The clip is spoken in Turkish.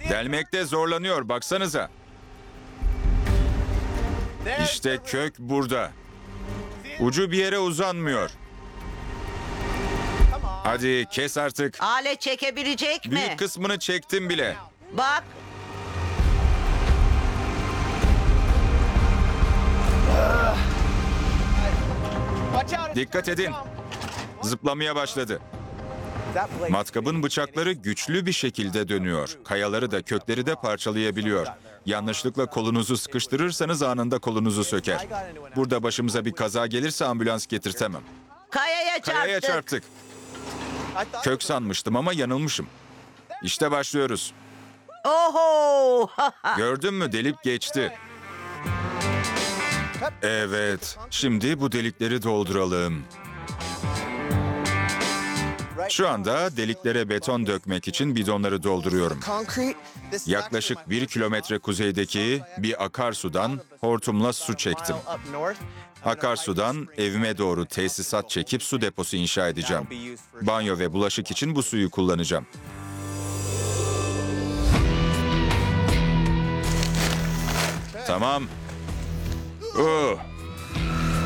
Delmekte zorlanıyor, baksanıza. İşte kök burada. Ucu bir yere uzanmıyor. Hadi kes artık. Alet çekebilecek mi? Büyük kısmını çektim bile. Bak. Dikkat edin. Zıplamaya başladı. Matkabın bıçakları güçlü bir şekilde dönüyor. Kayaları da kökleri de parçalayabiliyor. Yanlışlıkla kolunuzu sıkıştırırsanız anında kolunuzu söker. Burada başımıza bir kaza gelirse ambulans getirtemem. Kayaya çarptık. Kayaya çarptık. Kök sanmıştım ama yanılmışım. İşte başlıyoruz. Oho! Gördün mü, delip geçti. Evet, şimdi bu delikleri dolduralım. Şu anda deliklere beton dökmek için bidonları dolduruyorum. Yaklaşık 1 kilometre kuzeydeki bir akarsudan hortumla su çektim. Akarsudan evime doğru tesisat çekip su deposu inşa edeceğim. Banyo ve bulaşık için bu suyu kullanacağım. Tamam.